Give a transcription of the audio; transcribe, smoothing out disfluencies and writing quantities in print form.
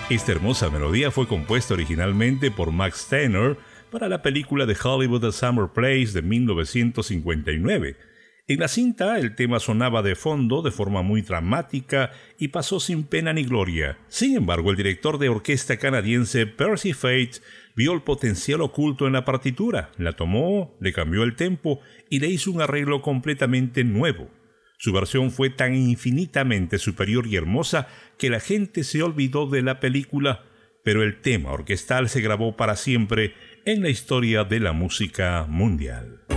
Esta hermosa melodía fue compuesta originalmente por Max Steiner para la película de Hollywood A Summer Place de 1959. En la cinta, el tema sonaba de fondo de forma muy dramática y pasó sin pena ni gloria. Sin embargo, el director de orquesta canadiense Percy Faith vio el potencial oculto en la partitura, la tomó, le cambió el tempo y le hizo un arreglo completamente nuevo. Su versión fue tan infinitamente superior y hermosa que la gente se olvidó de la película, pero el tema orquestal se grabó para siempre en la historia de la música mundial.